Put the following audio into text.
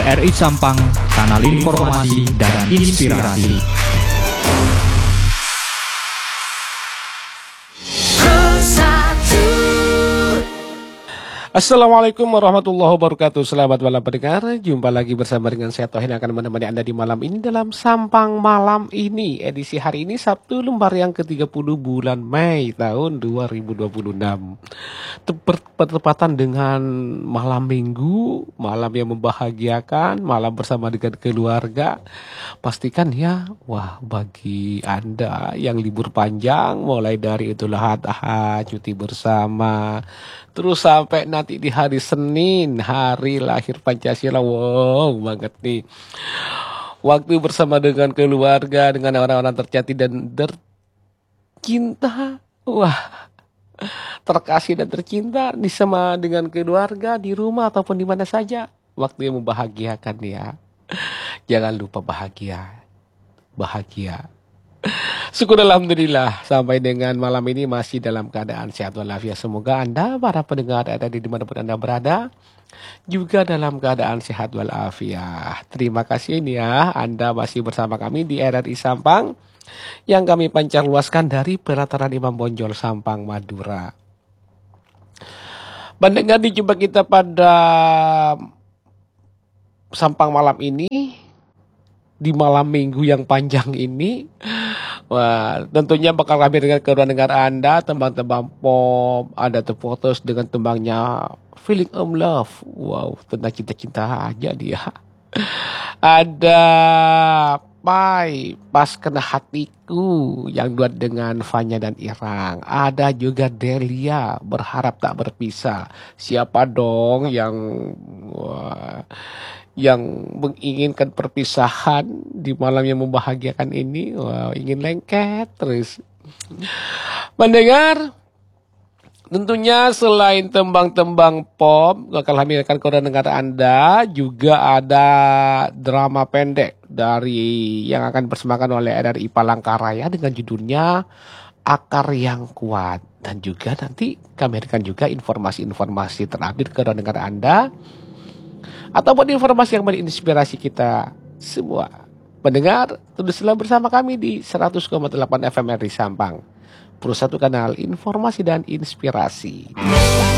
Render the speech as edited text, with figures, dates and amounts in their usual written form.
RRI Sampang, kanal informasi dan inspirasi. Assalamualaikum warahmatullahi wabarakatuh. Selamat malam pendengar. Jumpa lagi bersama dengan saya Tohin yang akan menemani Anda di malam ini dalam Sampang Malam ini. Edisi hari ini Sabtu lembar yang ke-30 bulan Mei tahun 2026. Bertepatan dengan malam minggu, malam yang membahagiakan, malam bersama dengan keluarga. Pastikan ya, bagi Anda yang libur panjang mulai dari Idul Adha, cuti bersama, terus sampai nanti di hari Senin, hari lahir Pancasila. Wow, banget nih. Waktu bersama dengan keluarga, dengan orang-orang tercinta dan tercinta. Terkasih dan tercinta bersama dengan keluarga di rumah ataupun di mana saja. Waktu yang membahagiakan ya. Jangan lupa bahagia. Syukur alhamdulillah sampai dengan malam ini masih dalam keadaan sehat walafiat. Semoga Anda para pendengar ada di dimanapun Anda berada juga dalam keadaan sehat walafiat. Terima kasih ini ya, Anda masih bersama kami di RRI Sampang yang kami pancar luaskan dari pelataran Imam Bonjol Sampang Madura. Pendengar, dijumpa kita pada Sampang malam ini di malam minggu yang panjang ini. Tentunya bakal kami dengar Anda tembang-tembang pop, ada terfotos dengan tembangnya Feeling of Love. Wow, tentang cinta-cinta aja dia. Ada Pai, Pas Kena Hatiku yang duet dengan Fanya dan Irang. Ada juga Delia, Berharap Tak Berpisah. Siapa dong yang menginginkan perpisahan di malam yang membahagiakan ini? Ingin lengket terus. Mendengar, tentunya selain tembang-tembang pop, bakal kami akan dengar Anda, juga ada drama pendek dari yang akan dipersembahkan oleh RRI Palangkaraya dengan judulnya Akar Yang Kuat. Dan juga nanti kami akan juga informasi-informasi terupdate ke dengar Anda, ataupun informasi yang menginspirasi kita semua. Pendengar, teruslah bersama kami di 100,8 FM RRI Sampang, Pro 1 kanal informasi dan inspirasi.